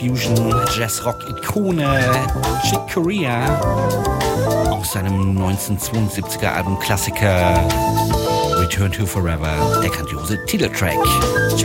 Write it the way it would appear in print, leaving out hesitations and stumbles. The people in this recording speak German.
Fusion, Jazz-Rock-Ikone Chick Corea aus seinem 1972er Album Klassiker Return to Forever, der grandiose Titeltrack.